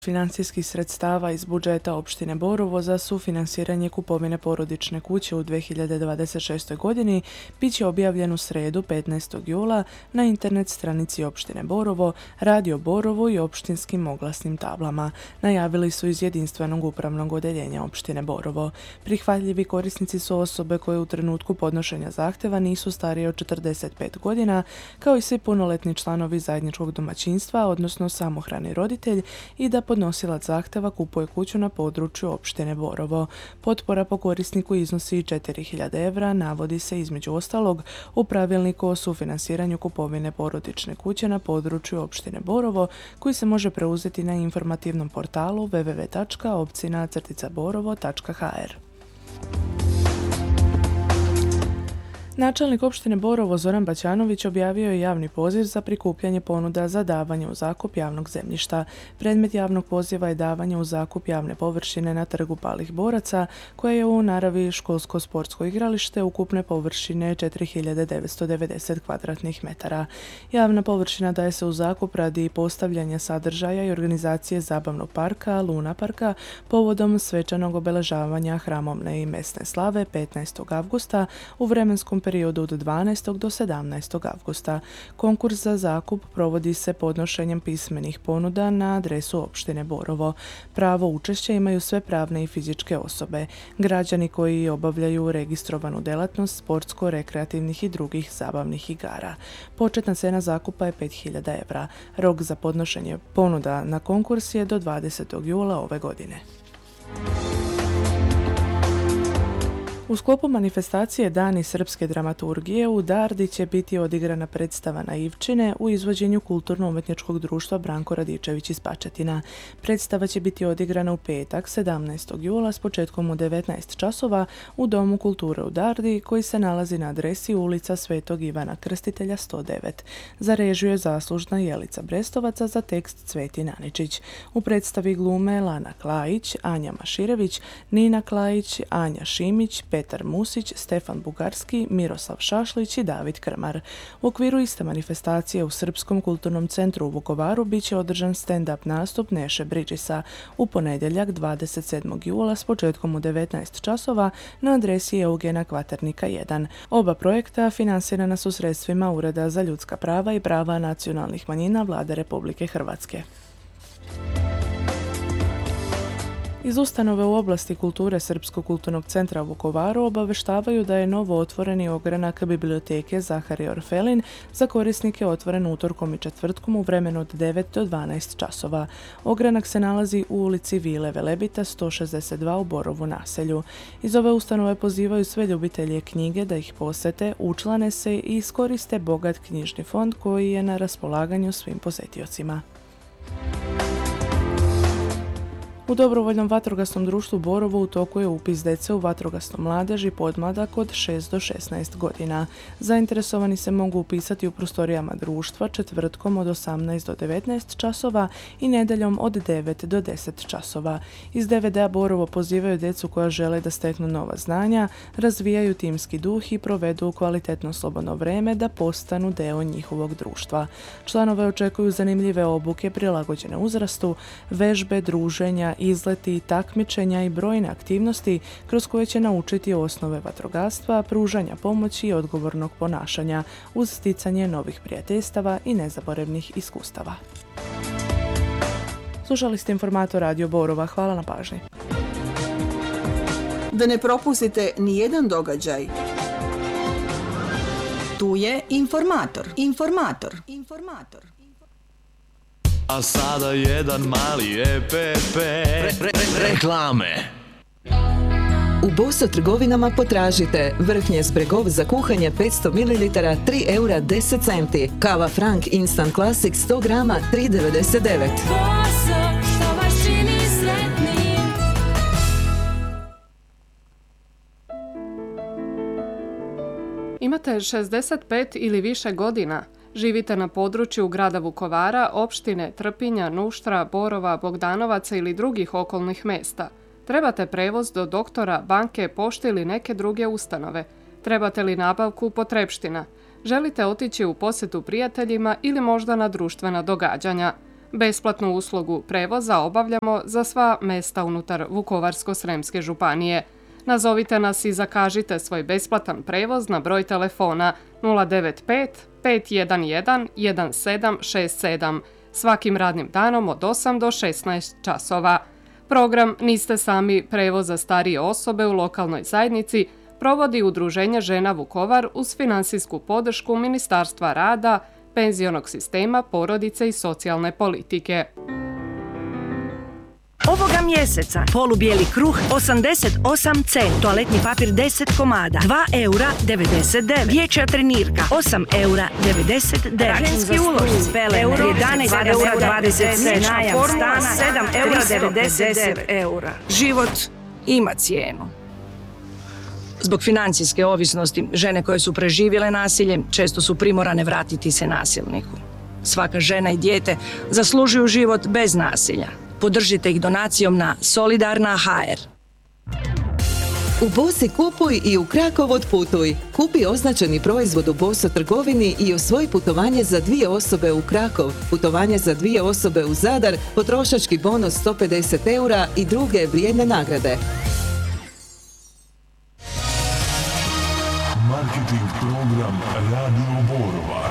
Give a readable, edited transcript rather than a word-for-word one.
Financijskih sredstava iz budžeta opštine Borovo za sufinansiranje kupovine porodične kuće u 2026. godini bit će objavljen u sredu 15. jula na internet stranici opštine Borovo, Radio Borovo i opštinskim oglasnim tablama, najavili su iz jedinstvenog upravnog odeljenja opštine Borovo. Prihvatljivi korisnici su osobe koje u trenutku podnošenja zahteva nisu starije od 45 godina, kao i svi punoletni članovi zajedničkog domaćinstva, odnosno samohrani roditelj, i da podnosilac zahteva kupuje kuću na području opštine Borovo. Potpora po korisniku iznosi 4.000 evra, navodi se između ostalog u pravilniku o sufinansiranju kupovine porodične kuće na području opštine Borovo, koji se može preuzeti na informativnom portalu www.opcina-borovo.hr. Načelnik opštine Borovo Zoran Baćanović objavio je javni poziv za prikupljanje ponuda za davanje u zakup javnog zemljišta. Predmet javnog poziva je davanje u zakup javne površine na trgu Palih boraca, koja je u naravi školsko-sportsko igralište ukupne površine 4.990 kvadratnih metara. Javna površina daje se u zakup radi postavljanja sadržaja i organizacije zabavnog parka, Luna parka, povodom svečanog obeležavanja hramovne i mesne slave 15. avgusta u vremenskom periodu od 12. do 17. avgusta. Konkurs za zakup provodi se podnošenjem pismenih ponuda na adresu opštine Borovo. Pravo učešća imaju sve pravne i fizičke osobe, građani koji obavljaju registrovanu delatnost sportsko-rekreativnih i drugih zabavnih igara. Početna cena zakupa je 5.000 evra. Rok za podnošenje ponuda na konkurs je do 20. jula ove godine. U sklopu manifestacije Dani srpske dramaturgije u Dardi će biti odigrana predstava Naivčine u izvođenju Kulturno-umetničkog društva Branko Radičević iz Pačetina. Predstava će biti odigrana u petak 17. jula s početkom u 19 časova u Domu kulture u Dardi, koji se nalazi na adresi ulica Svetog Ivana Krstitelja 109. Za režiju je zaslužna Jelica Brestovac, a za tekst Cvetin Aničić. U predstavi glume Lana Klajić, Anja Maširević, Nina Klajić, Anja Šimić, Petar Musić, Stefan Bugarski, Miroslav Šašlić i David Krmar. U okviru iste manifestacije u Srpskom kulturnom centru u Vukovaru bit će održan stand-up nastup Neše Bridgesa u ponedjeljak 27. jula s početkom u 19 časova na adresi Eugena Kvaternika 1. Oba projekta finansirana su sredstvima Ureda za ljudska prava i prava nacionalnih manjina Vlade Republike Hrvatske. Iz ustanove u oblasti kulture Srpskog kulturnog centra u Vukovaru obaveštavaju da je novo otvoreni ogranak biblioteke Zaharije Orfelin za korisnike otvoren utorkom i četvrtkom u vremenu od 9 do 12 časova. Ogranak se nalazi u ulici Vile Velebita 162 u Borovu naselju. Iz ove ustanove pozivaju sve ljubitelje knjige da ih posete, učlane se i iskoriste bogat knjižni fond koji je na raspolaganju svim posetiocima. U Dobrovoljnom vatrogasnom društvu Borovo u toku je upis dece u vatrogasnu mladež i podmladak od 6 do 16 godina. Zainteresovani se mogu upisati u prostorijama društva četvrtkom od 18 do 19 časova i nedeljom od 9 do 10 časova. Iz DVD-a Borovo pozivaju djecu koja žele da steknu nova znanja, razvijaju timski duh i provedu kvalitetno slobodno vreme da postanu deo njihovog društva. Članove očekuju zanimljive obuke prilagođene uzrastu, vežbe, druženja, izleti, takmičenja i brojne aktivnosti kroz koje će naučiti osnove vatrogastva, pružanja pomoći i odgovornog ponašanja uz sticanje novih prijateljstava i nezaboravnih iskustava. Slušali ste informator Radio Borova. Hvala na pažnji. Da ne propustite ni jedan događaj. Tu je informator. A sada jedan mali EPP. Reklame. U Boso trgovinama potražite vrhnje zbregov za kuhanje 500 ml 3 eura 10 centi. Kava Frank Instant Classic 100 grama 3,99. Imate 65 ili više godina? Živite na području grada Vukovara, opštine Trpinja, Nuštra, Borova, Bogdanovaca ili drugih okolnih mesta. Trebate prevoz do doktora, banke, pošte ili neke druge ustanove. Trebate li nabavku potrepština? Želite otići u posjetu prijateljima ili možda na društvena događanja? Besplatnu uslugu prevoza obavljamo za sva mesta unutar Vukovarsko-sremske županije. Nazovite nas i zakažite svoj besplatan prevoz na broj telefona 095 511 1767 svakim radnim danom od 8 do 16 časova. Program Niste sami prevoz za starije osobe u lokalnoj zajednici provodi Udruženje žena Vukovar uz financijsku podršku Ministarstva rada, penzionog sistema, porodice i socijalne politike. Ovoga mjeseca polubijeli kruh 88 cent, toaletni papir 10 komada, 2 eura 99, dječja trenirka 8 eura 99, ženski ulošci, pelene 11 eura 20, najam stana 7 eura 99 eura. Život ima cijenu. Zbog financijske ovisnosti, žene koje su preživjele nasilje često su primorane vratiti se nasilniku. Svaka žena i dijete zaslužuju život bez nasilja. Podržite ih donacijom na Solidarna.hr. U Bosi kupuj i u Krakov otputuj. Kupi označeni proizvod u Boso trgovini i osvoji putovanje za 2 osobe u Krakov, putovanje za 2 osobe u Zadar, potrošački bonus 150 eura i druge vrijedne nagrade. Marketing program Radio Borova.